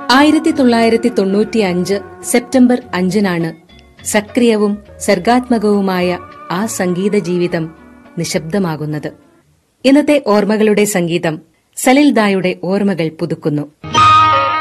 1995 September 5 സക്രിയവും സർഗാത്മകവുമായ ആ സംഗീത ജീവിതം നിശബ്ദമാകുന്നത്. ഇന്നത്തെ ഓർമ്മകളുടെ സംഗീതം സലിൽദായുടെ ഓർമ്മകൾ പുതുക്കുന്നു.